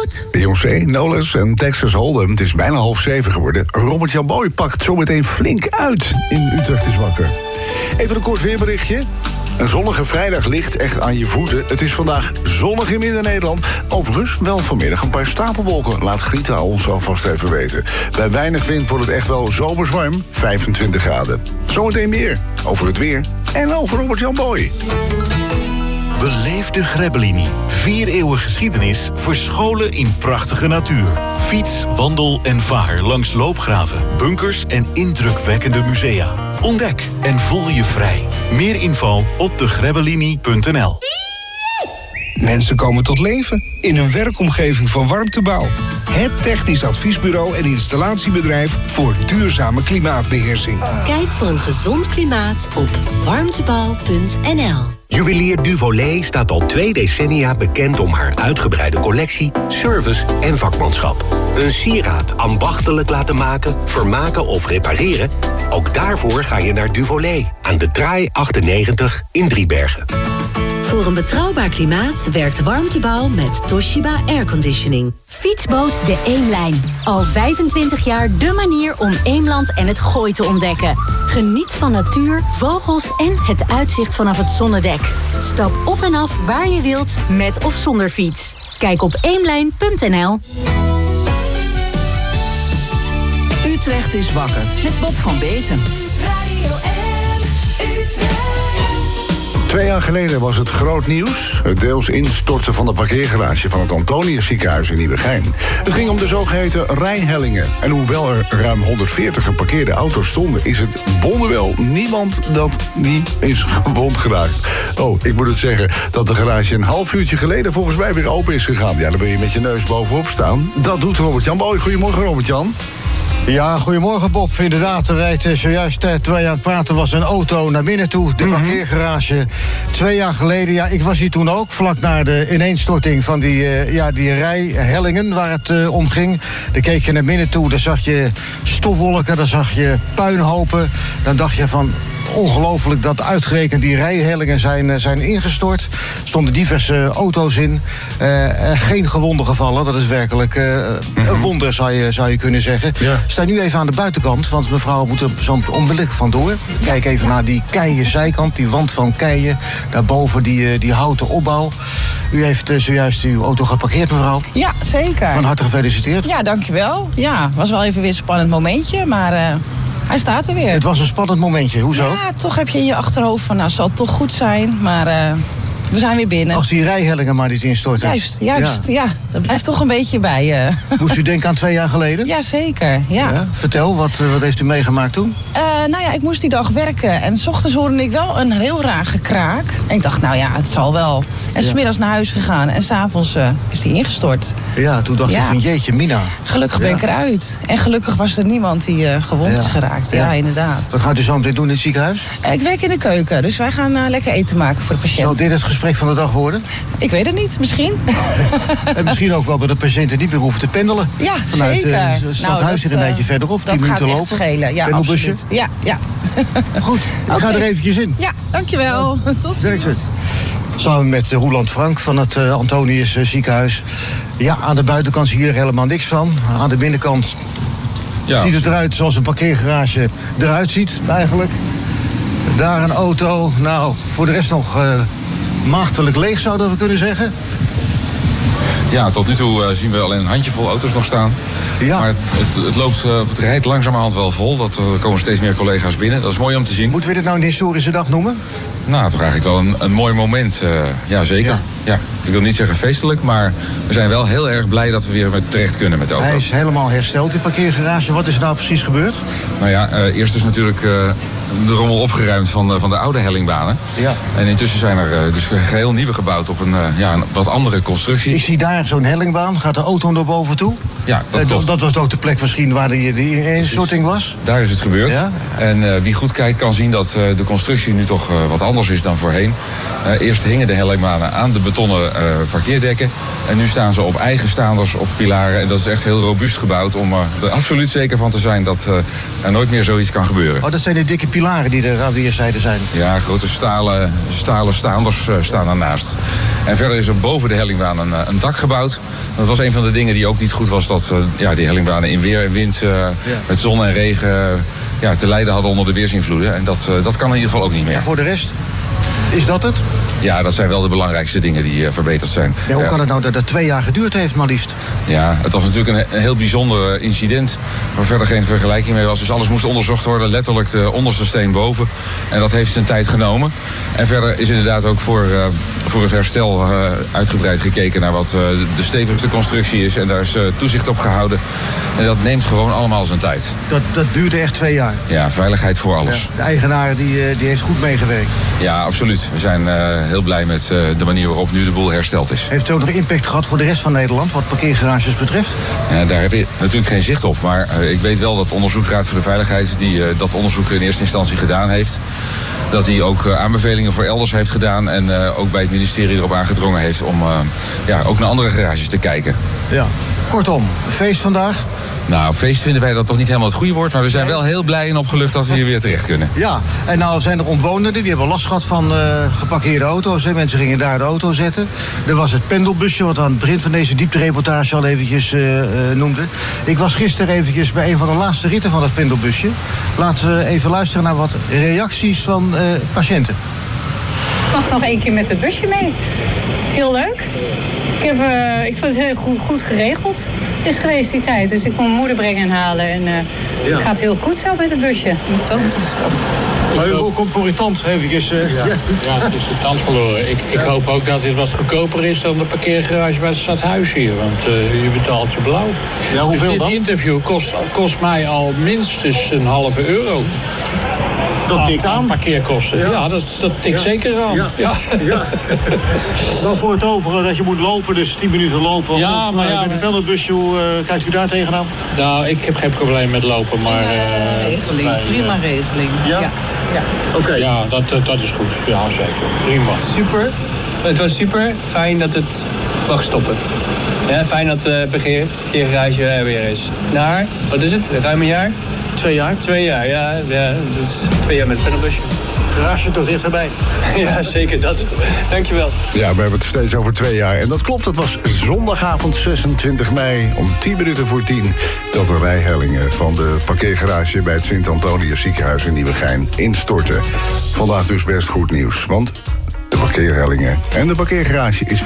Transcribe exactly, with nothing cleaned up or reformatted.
goed. Beyoncé, Knowles en Texas Hold'em. Het is bijna half zeven geworden. Robert-Jan Boy pakt zometeen flink uit in Utrecht is wakker. Even een kort weerberichtje. Een zonnige vrijdag ligt echt aan je voeten. Het is vandaag zonnig in Midden-Nederland. Overigens wel vanmiddag een paar stapelwolken. Laat Grita ons alvast even weten. Bij weinig wind wordt het echt wel zomers warm. vijfentwintig graden. Zometeen meer over het weer en over Robert-Jan Boy. Beleef de Grebbelini. Vier eeuwen geschiedenis verscholen in prachtige natuur. Fiets, wandel en vaar langs loopgraven, bunkers en indrukwekkende musea. Ontdek en voel je vrij. Meer info op de grebbelini punt n l. Mensen komen tot leven in een werkomgeving van Warmtebouw. Het technisch adviesbureau en installatiebedrijf voor duurzame klimaatbeheersing. Kijk voor een gezond klimaat op warmtebouw punt n l. Juwelier Duvolet staat al twee decennia bekend om haar uitgebreide collectie, service en vakmanschap. Een sieraad ambachtelijk laten maken, vermaken of repareren? Ook daarvoor ga je naar Duvolet aan de Draai achtennegentig in Driebergen. Voor een betrouwbaar klimaat werkt Warmtebouw met Toshiba Airconditioning. Fietsboot de Eemlijn. Al vijfentwintig jaar de manier om Eemland en het Gooi te ontdekken. Geniet van natuur, vogels en het uitzicht vanaf het zonnedek. Stap op en af waar je wilt, met of zonder fiets. Kijk op eemlijn punt n l. Utrecht is wakker met Bob van Beten. Radio M, Utrecht. Twee jaar geleden was het groot nieuws. Het deels instorten van de parkeergarage van het Antonius ziekenhuis in Nieuwegein. Het ging om de zogeheten rijhellingen. En hoewel er ruim honderdveertig geparkeerde auto's stonden, is het wonderwel niemand dat niet is gewond geraakt. Oh, ik moet het zeggen dat de garage een half uurtje geleden volgens mij weer open is gegaan. Ja, dan ben je met je neus bovenop staan. Dat doet Robert-Jan Boy. Goedemorgen, Robert-Jan. Ja, goedemorgen Bob. Inderdaad, er rijdt zojuist uh, terwijl je aan het praten was een auto naar binnen toe. De Mm-hmm. parkeergarage. Twee jaar geleden, ja, ik was hier toen ook. Vlak na de ineenstorting van die, uh, ja, die rijhellingen waar het uh, om ging. Dan keek je naar binnen toe, dan zag je stofwolken, dan zag je puinhopen. Dan dacht je van, ongelooflijk dat uitgerekend die rijhellingen zijn, zijn ingestort. Er stonden diverse auto's in. Uh, geen gewonden gevallen. Dat is werkelijk uh, mm-hmm. een wonder, zou je, zou je kunnen zeggen. Ja. We staan nu even aan de buitenkant, want mevrouw moet er zo onmiddellijk vandoor. Kijk even naar die keien zijkant, die wand van keien. Daarboven die, die houten opbouw. U heeft uh, zojuist uw auto geparkeerd, mevrouw. Ja, zeker. Van harte gefeliciteerd. Ja, dankjewel. Ja, was wel even weer een spannend momentje, maar uh, hij staat er weer. Het was een spannend momentje, hoezo? Ja, toch heb je in je achterhoofd van, nou, zal het toch goed zijn, maar uh, we zijn weer binnen. Als die rijhellingen maar niet instorten. Juist, juist, ja. ja. Dat blijft toch een beetje bij. Uh. Moest u denken aan twee jaar geleden? Jazeker, ja. ja. Vertel, wat, wat heeft u meegemaakt toen? Uh, nou ja, ik moest die dag werken en 's ochtends hoorde ik wel een heel raar gekraak. En ik dacht, nou ja, het zal wel. En 's Ja. middags naar huis gegaan en 's avonds uh, is die ingestort. Ja, toen dacht Ja. je van jeetje, Mina. Gelukkig ben Ja. ik eruit. En gelukkig was er niemand die uh, gewond Ja. is geraakt. Ja, Ja. inderdaad. Wat gaat u zo meteen doen in het ziekenhuis? Uh, ik werk in de keuken, dus wij gaan uh, lekker eten maken voor de patiënt. Zal dit het gesprek van de dag worden? Ik weet het niet, misschien. En misschien ook wel dat de patiënten niet meer hoeven te pendelen. Ja, Vanuit zeker. uh, het stadhuis Nou, zit een dat, beetje uh, verderop. Dat tien gaat minuten echt lopen. schelen. Ja, Pendelbusje. absoluut. Ja, ja. Goed, ik ga Oké. er eventjes in. Ja, dankjewel. Tot Sterk ziens. zit. Samen met uh, Roeland Frank van het uh, Antonius uh, ziekenhuis. Ja, aan de buitenkant zie je er helemaal niks van. Aan de binnenkant Ja. ziet het eruit zoals een parkeergarage eruit ziet, eigenlijk. Daar een auto. Nou, voor de rest nog uh, maagdelijk leeg, zouden we kunnen zeggen. Ja, tot nu toe uh, zien we alleen een handjevol auto's nog staan. Ja. Maar het, het, het loopt, uh, het rijdt langzamerhand wel vol. Dat, uh, er komen steeds meer collega's binnen. Dat is mooi om te zien. Moeten we dit nou een historische dag noemen? Nou, toch eigenlijk wel een, een mooi moment. Uh, ja, zeker. Ja. Ja. Ik wil niet zeggen feestelijk, maar we zijn wel heel erg blij dat we weer met terecht kunnen met de auto. Hij is helemaal hersteld, die parkeergarage. Wat is er nou precies gebeurd? Nou ja, uh, eerst is natuurlijk uh, de rommel opgeruimd van, uh, van de oude hellingbanen. Ja. En intussen zijn er uh, dus geheel nieuwe gebouwd op een, uh, ja, een wat andere constructie. Ik zie daar zo'n hellingbaan. Gaat de auto naar boven toe? Ja, dat Uh, klopt. dat was ook de plek misschien waar de, de ineenstorting was? Daar is het gebeurd. Ja? En uh, wie goed kijkt kan zien dat uh, de constructie nu toch uh, wat anders is dan voorheen. Uh, eerst hingen de hellingbanen aan de beton. betonnen uh, parkeerdekken. En nu staan ze op eigen staanders op pilaren. En dat is echt heel robuust gebouwd om uh, er absoluut zeker van te zijn dat uh, er nooit meer zoiets kan gebeuren. Oh, dat zijn de dikke pilaren die er aan weerszijden zijn? Ja, grote stalen, stalen staanders uh, staan daarnaast. En verder is er boven de hellingbaan een, een dak gebouwd. Dat was een van de dingen die ook niet goed was, dat uh, ja, die hellingbanen in weer en wind uh, ja. met zon en regen uh, ja, te lijden hadden onder de weersinvloeden. En dat, uh, dat kan in ieder geval ook niet meer. En voor de rest? Is dat het? Ja, dat zijn wel de belangrijkste dingen die uh, verbeterd zijn. Ja, hoe ja. kan het nou dat dat twee jaar geduurd heeft, maar liefst? Ja, het was natuurlijk een, een heel bijzonder incident waar verder geen vergelijking mee was. Dus alles moest onderzocht worden, letterlijk de onderste steen boven. En dat heeft zijn tijd genomen. En verder is inderdaad ook voor, uh, voor het herstel uh, uitgebreid gekeken naar wat uh, de stevigste constructie is. En daar is uh, toezicht op gehouden. En dat neemt gewoon allemaal zijn tijd. Dat, dat duurde echt twee jaar? Ja, veiligheid voor alles. Ja, de eigenaar die, die heeft goed meegewerkt? Ja, absoluut. We zijn uh, heel blij met uh, de manier waarop nu de boel hersteld is. Heeft het ook nog impact gehad voor de rest van Nederland, wat parkeergarages betreft? Ja, daar heb ik natuurlijk geen zicht op. Maar uh, ik weet wel dat de Onderzoeksraad voor de Veiligheid, die uh, dat onderzoek in eerste instantie gedaan heeft, dat hij ook uh, aanbevelingen voor elders heeft gedaan en uh, ook bij het ministerie erop aangedrongen heeft om uh, ja, ook naar andere garages te kijken. Ja. Kortom, feest vandaag? Nou, feest vinden wij dat toch niet helemaal het goede woord, maar we zijn wel heel blij en opgelucht dat we hier weer terecht kunnen. Ja, en nou zijn er omwonenden die hebben last gehad van uh, geparkeerde auto's. Hè. Mensen gingen daar de auto zetten. Er was het pendelbusje, wat we aan het begin van deze dieptereportage al eventjes uh, uh, noemde. Ik was gisteren eventjes bij een van de laatste ritten van het pendelbusje. Laten we even luisteren naar wat reacties van uh, patiënten. Ik mag nog één keer met het busje mee. Heel leuk. Ik, heb, uh, ik vond het heel goed, goed geregeld. Het is geweest die tijd, dus ik moet mijn moeder brengen en halen. En uh, ja. Het gaat heel goed zo met het busje. Mijn tand is af. Maar hoe komt voor uw tand? Eventjes, uh, ja. ja. ja, het is de tand verloren. Ik, ik hoop ook dat dit wat goedkoper is dan de parkeergarage bij het stadhuis hier. Want uh, je betaalt je blauw. Ja, hoeveel dus dit dan? interview kost, kost mij al minstens een halve euro. Dat tikt aan. aan parkeerkosten. Ja, ja dat, dat tikt ja. zeker aan. Ja. Ja. Ja. Dan voor het overige dat je moet lopen, dus tien minuten lopen. Ja, of, maar ja, met een pendelbusje, hoe uh, kijkt u daar tegenaan? Nou, ik heb geen probleem met lopen, maar... Uh, regeling, bij, prima uh, regeling. Ja? Ja, ja. Oké. Okay. Ja, dat, dat, dat is goed. Ja, zeker. Prima. Super. Het was super. Fijn dat het mag stoppen. Ja, fijn dat de uh, parkeergarage er weer is. Naar, wat is het? Ruim een jaar? Twee jaar. Twee jaar, ja. ja dat is twee jaar met het pendelbusje. Garage toch dichterbij. Ja, zeker dat. Dankjewel. Ja, we hebben het steeds over twee jaar. En dat klopt, het was zondagavond zesentwintig mei om tien minuten voor tien... dat de rijhellingen van de parkeergarage bij het Sint-Antonius ziekenhuis in Nieuwegein instortten. Vandaag dus best goed nieuws, want de parkeerhellingen en de parkeergarage is weer